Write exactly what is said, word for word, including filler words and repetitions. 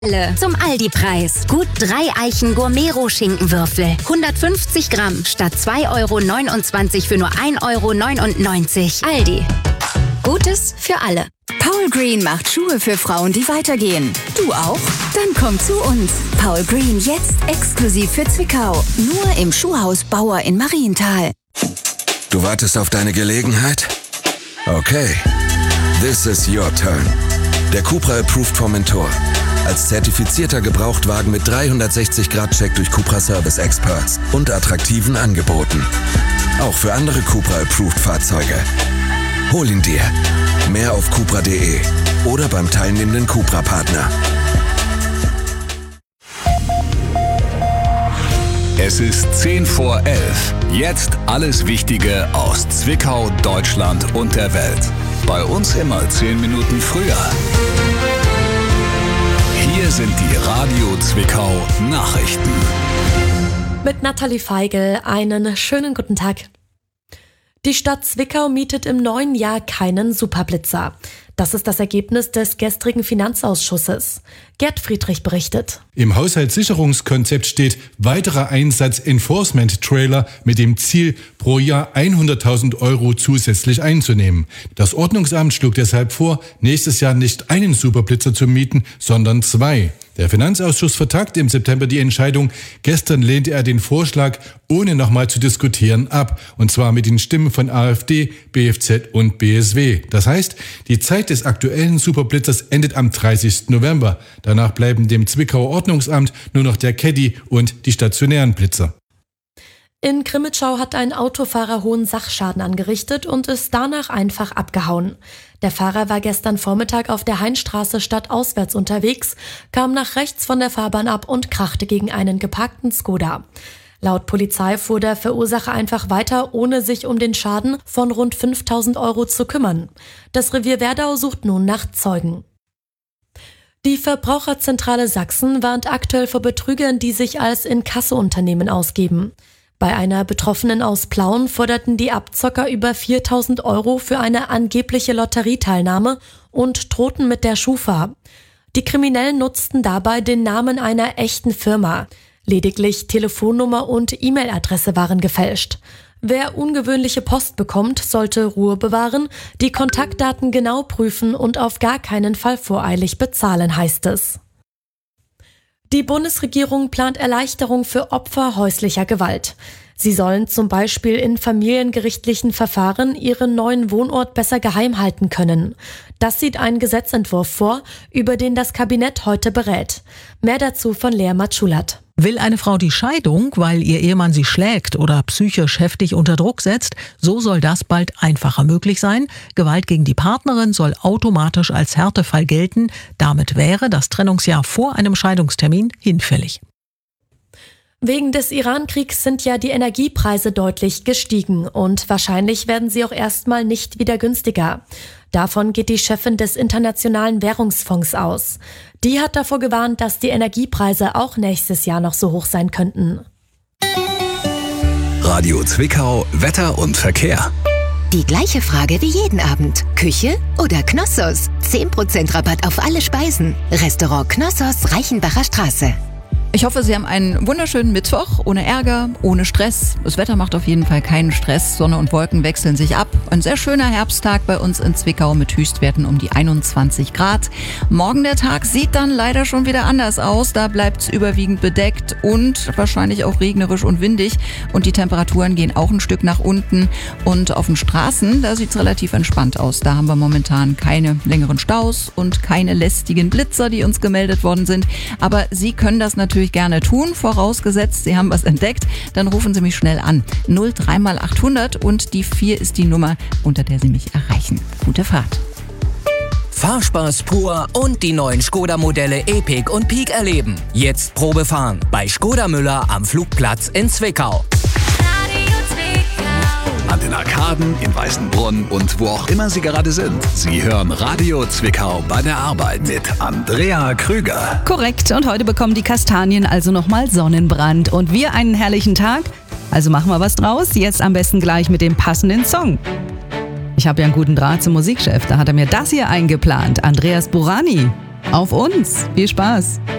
Zum Aldi-Preis. Gut drei Eichen Gourmet-Schinkenwürfel. hundertfünfzig Gramm statt zwei Euro neunundzwanzig für nur ein Euro neunundneunzig. Aldi. Gutes für alle. Paul Green macht Schuhe für Frauen, die weitergehen. Du auch? Dann komm zu uns. Paul Green jetzt exklusiv für Zwickau. Nur im Schuhhaus Bauer in Marienthal. Du wartest auf deine Gelegenheit? Okay. This is your turn. Der Cupra Approved Formentor. Als zertifizierter Gebrauchtwagen mit dreihundertsechzig Grad Check durch Cupra Service Experts und attraktiven Angeboten. Auch für andere Cupra Approved Fahrzeuge. Hol ihn dir. Mehr auf cupra punkt de oder beim teilnehmenden Cupra-Partner. Es ist zehn vor elf. Jetzt alles Wichtige aus Zwickau, Deutschland und der Welt. Bei uns immer zehn Minuten früher. Hier sind die Radio Zwickau Nachrichten. Mit Nathalie Feigl einen schönen guten Tag. Die Stadt Zwickau mietet im neuen Jahr keinen Superblitzer. Das ist das Ergebnis des gestrigen Finanzausschusses. Gerd Friedrich berichtet. Im Haushaltssicherungskonzept steht weiterer Einsatz Enforcement-Trailer mit dem Ziel, pro Jahr hunderttausend Euro zusätzlich einzunehmen. Das Ordnungsamt schlug deshalb vor, nächstes Jahr nicht einen Superblitzer zu mieten, sondern zwei. Der Finanzausschuss vertagt im September die Entscheidung. Gestern lehnte er den Vorschlag, ohne nochmal zu diskutieren, ab. Und zwar mit den Stimmen von AfD, B F Z und B S W. Das heißt, die Zeit des aktuellen Superblitzers endet am dreißigsten November. Danach bleiben dem Zwickauer Ordnungsamt nur noch der Caddy und die stationären Blitzer. In Crimmitschau hat ein Autofahrer hohen Sachschaden angerichtet und ist danach einfach abgehauen. Der Fahrer war gestern Vormittag auf der Heinstraße stadtauswärts unterwegs, kam nach rechts von der Fahrbahn ab und krachte gegen einen geparkten Skoda. Laut Polizei fuhr der Verursacher einfach weiter, ohne sich um den Schaden von rund fünftausend Euro zu kümmern. Das Revier Werdau sucht nun nach Zeugen. Die Verbraucherzentrale Sachsen warnt aktuell vor Betrügern, die sich als Inkasso-Unternehmen ausgeben. Bei einer Betroffenen aus Plauen forderten die Abzocker über viertausend Euro für eine angebliche Lotterieteilnahme und drohten mit der Schufa. Die Kriminellen nutzten dabei den Namen einer echten Firma. Lediglich Telefonnummer und E-Mail-Adresse waren gefälscht. Wer ungewöhnliche Post bekommt, sollte Ruhe bewahren, die Kontaktdaten genau prüfen und auf gar keinen Fall voreilig bezahlen, heißt es. Die Bundesregierung plant Erleichterung für Opfer häuslicher Gewalt. Sie sollen zum Beispiel in familiengerichtlichen Verfahren ihren neuen Wohnort besser geheim halten können. Das sieht ein Gesetzentwurf vor, über den das Kabinett heute berät. Mehr dazu von Lea Matschulat. Will eine Frau die Scheidung, weil ihr Ehemann sie schlägt oder psychisch heftig unter Druck setzt, so soll das bald einfacher möglich sein. Gewalt gegen die Partnerin soll automatisch als Härtefall gelten. Damit wäre das Trennungsjahr vor einem Scheidungstermin hinfällig. Wegen des Iran-Kriegs sind ja die Energiepreise deutlich gestiegen und wahrscheinlich werden sie auch erstmal nicht wieder günstiger. Davon geht die Chefin des Internationalen Währungsfonds aus. Die hat davor gewarnt, dass die Energiepreise auch nächstes Jahr noch so hoch sein könnten. Radio Zwickau, Wetter und Verkehr. Die gleiche Frage wie jeden Abend. Küche oder Knossos? zehn Prozent Rabatt auf alle Speisen. Restaurant Knossos, Reichenbacher Straße. Ich hoffe, Sie haben einen wunderschönen Mittwoch, ohne Ärger, ohne Stress. Das Wetter macht auf jeden Fall keinen Stress. Sonne und Wolken wechseln sich ab. Ein sehr schöner Herbsttag bei uns in Zwickau mit Höchstwerten um die einundzwanzig Grad. Morgen der Tag sieht dann leider schon wieder anders aus. Da bleibt es überwiegend bedeckt und wahrscheinlich auch regnerisch und windig. Und die Temperaturen gehen auch ein Stück nach unten. Und auf den Straßen, da sieht es relativ entspannt aus. Da haben wir momentan keine längeren Staus und keine lästigen Blitzer, die uns gemeldet worden sind. Aber Sie können das natürlich gerne tun, vorausgesetzt, Sie haben was entdeckt, dann rufen Sie mich schnell an. null drei mal achthundert und die vier ist die Nummer, unter der Sie mich erreichen. Gute Fahrt. Fahrspaß pur und die neuen Skoda-Modelle Epic und Peak erleben. Jetzt Probe fahren bei Skoda Müller am Flugplatz in Zwickau. An den Arkaden, in Weißenbrunn und wo auch immer Sie gerade sind. Sie hören Radio Zwickau bei der Arbeit mit Andrea Krüger. Korrekt, und heute bekommen die Kastanien also nochmal Sonnenbrand. Und wir einen herrlichen Tag, also machen wir was draus. Jetzt am besten gleich mit dem passenden Song. Ich habe ja einen guten Draht zum Musikchef, da hat er mir das hier eingeplant. Andreas Burani. auf uns. Viel Spaß.